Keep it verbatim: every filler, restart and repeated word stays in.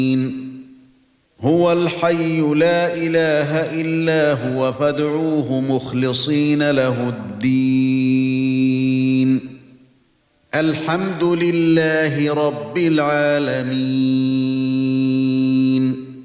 هو الحي لا إله إلا هو فادعوه مخلصين له الدين الحمد لله رب العالمين